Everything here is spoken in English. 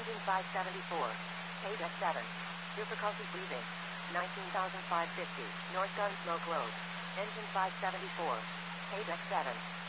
Engine 574. Paid F7. Difficulty breathing. 19,550. North Gunsmoke Road. Engine 574. Paid F7.